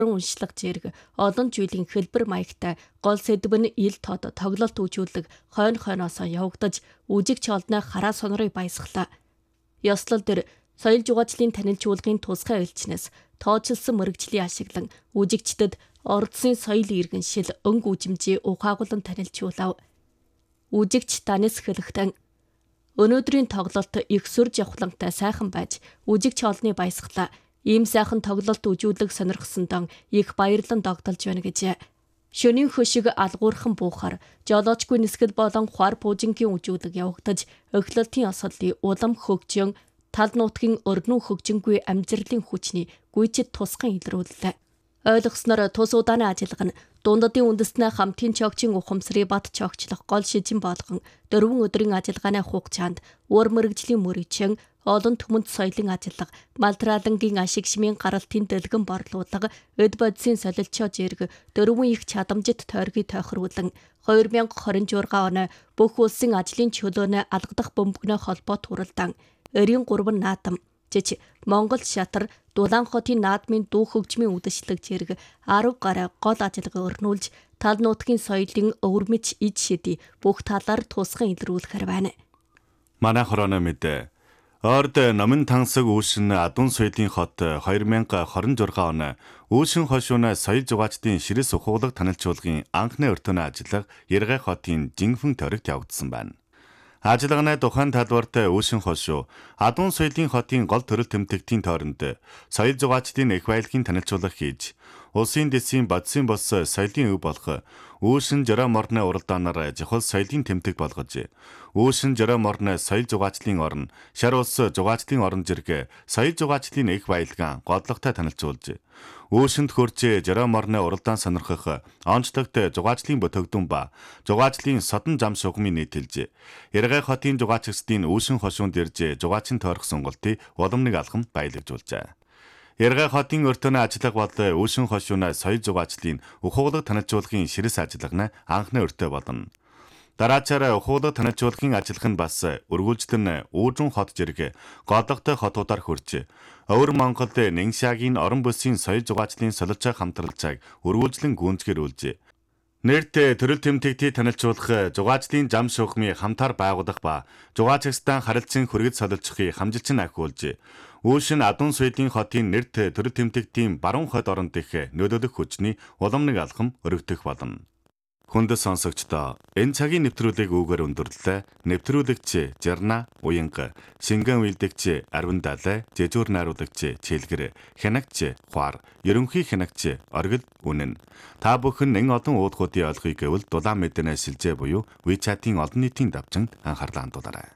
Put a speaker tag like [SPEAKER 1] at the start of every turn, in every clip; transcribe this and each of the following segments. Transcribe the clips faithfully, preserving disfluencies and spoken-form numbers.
[SPEAKER 1] уншлага зэрэг олон зүйлийн хэлбэр маягтай гол сэдв нь ил тод тоглолт үзүүлэг хойно хойноосоо явагдаж үжигч олдны хараа сонорыг баясгалаа. Ёслол дээр соёл жугаачлалын танилжуулгын тусгай элчнээс тооцолсон мэрэгжлийн ашиглан үжигчдэд ордсын соёл иргэншил өнгө үжимжээ ухаагуулan танилжуулав. Үжигч танис хэлэхтэн өнөөдрийн тоглолт их сүр жавхлантай сайхан байж үжигч олны баясгалаа. Ийм сайхан тоглолт үзүүлэг сонирхсондоо их баярлан догдолж байна гэж. Шөнийн хөшиг алгуурхан буухаар жолоочгүй нисгэл болон хуар пуужингийн үзүүлэг явагдаж өхлөлтийн осолын улам хөгжин тал нутгийн өргөнүү хөгжингүй амжилтын хүчний гүйцэд тусган илрүүллээ. Ойлгосноор тус удааны ажиллага нь дундадын үндэснээ хамтын чогчийн ухамсарыг бат чогчлох гол шижин болгон дөрвөн өдрийн ажиллагааны хугацаанд уур мэрэгжлийн мөрөчөн олон түмэнд соёлын ажиллага, малтраалангийн ашиг шимийн гаралтын дэлгэн борлуулга, эд бодисын солилцоо зэрэг дөрвөн их чадамжит тойргийг тохируулан хоёр мянга хорин жургаан оны бүх улсын ажлын чөлөөний алгадах бөмбөгнөө холбоо туралдан эрийн гурван наадам жиж Монгол шатар Дулаан хотын наадмын дүү хөгжмийн үдэшлэг зэрэг арав гаруй гол ажиллагаа өрнүүлж тал нутгийн соёлын өвөрмөж ид шидий бүх талаар тусган илрүүлэхэр байна.
[SPEAKER 2] Манай хорооно мэдээ. Орд номын тансаг үүшин адун соёлын хот хоёр мянга хорин жургаан оны үүшин хошууна соёл жугаачдын ширэс ухуулга танилжуулгын анхны өртөөний ажиллага Яргай хотын Жинхэнэ тойрогт явагдсан байна. Ажиллагааны тухайн талбарт үүшин хошуу адун соёлын хотын гол төрөл тэмдэгтийн тойронд соёл жугаачдын их баялагын танилжуулга хийж улсын дэсийн бодисын бос соёлын өв болох үүшин жороо морны уралдаанаар жихол соёлын тэмдэг болгож үүшин жороо морны соёл жугаачдын орн шар улс жугаачдын орн зэрэг соёл жугаачдын их баялаган годлогтой танилжуулж үүшинд хурж жороо морны уралдаан сонирхох онцлогт жугаачдын бүтээгдэхүүн ба жугаачдын содон зам шугамыг нийтэлж Яргай хотын жугаачдын үүшин хошуунд ирж жугаачийн тойрох сонголтыг уламныг алхам баялагжуулжээ. Яргай хотын өртөөний ажиллага бол үүшин хошууна соёл жугаачдын ухуулга танилжуулгын ширэс ажиллага нь анхны өртөө болно. Дараачаар ухуулга танилжуулгын ажиллах нь бас өргүүлжтэн Уужун хот зэрэг голдогтой хотуудаар хурж Өвөр Монголд Нэншагийн орон бүсийн соёл жугаачдын солилцоо хамтралцааг өргүүлжлэн гүйцэтгүүлж нэрт төрөл тэмдэгтийг танилжуулах жугаачдын зам шугамыг хамтаар байгуулах ба жугаачдтай харилцан хүргэц солилцохыг хамжилчин ахиулж үүшин адун соёлын хотын нэрт төрөл тэмдэгтийн баруун хойд оронд их нөлөөлөх хүчний уламныг алхам өргөдөх болно. Хүндэт сонсогчдоо энэ цагийн нэвтрүүлгийг үүгээр өндөрлөлөө. Нэвтрүүлэгч Жарна Уянга, шингэн үйлдэгч Арвин Далай, жижүүр найруулагч Чилгэр, хянагч Хуар, ерөнхий хянагч Оргил Үнэн. Та бүхэн эн олон уудгуудын ойлгохыг гэвэл дулаан мэдэнэ шилжээ буюу WeChat-ийн олон нийтийн давчинд анхаарлаа хандуулаарай.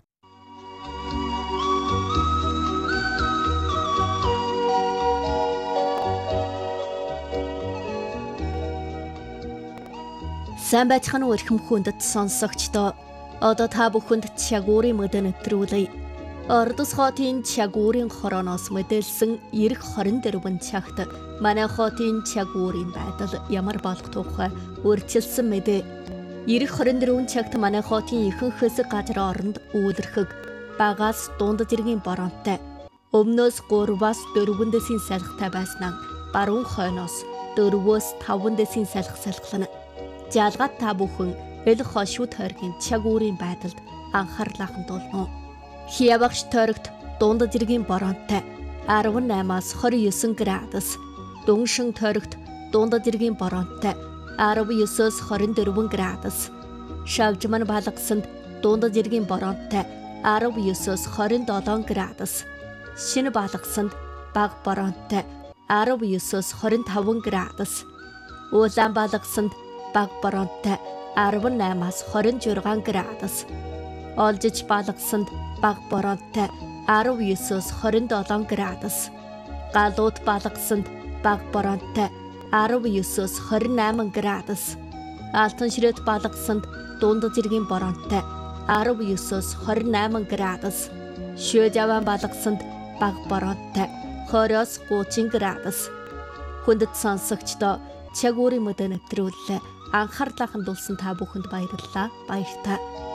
[SPEAKER 1] Сайн байцгаана уу эрхэм хүндэт сонсогчдоо. Одоо та бүхэнд чагуурын мэдээ нэвтрүүлье. Ордос хотын чагуурын хорооноос мэдээлсэн эх хорин дөрвөн цагт манай хотын чагуурын байдал ямар болох тухай үргэлжилсэн мэдээ. эх хорин дөрвөн цагт манай хотын ихэнх хэсэг газар оронд үүлэрхэг багаас дунд зэргийн боронтой. Өмнөөс гурваас дөрвөн дэсийн салхитай байснаа баруун хойноос дөрвөөс таван дэсийн салхи салхилна. Жалгаад та бүхэн эл хошуу тойргийн чагуурын байдалд анхаарлаа хандуулна. Хиявагч тойрогт дунд зэргийн боронтой арав наймаас хорин ёсон градус, Дүншин тойрогт дунд зэргийн боронтой арав ёсоос хорин дөрвөн градус, Шавжман балгасанд дунд зэргийн боронтой арав ёсоос хорин долоон градус, Шинэ балгасанд бага боронтой арав ёсоос хорин таван градус, Улаан балгасанд бага боронтой арав наймаас хорин жургаан градус, Олжиж балгасанд бага боронтой арав ёсоос хорин долоон градус, Галууд балгасанд бага боронтой арав ёсоос хорин найман градус, Алтан ширэт балгасанд дунд зэргийн боронтой арав ёсоос хорин найман градус, Шөөжаван балгасанд бага боронтой хорioос гучин градус. Хүндэт сонсогчдоо чагуурын мэдээ нэвтрүүллээ. Анхаарлаа хандуулсан та бүхэнд баярлалаа. Баяртай.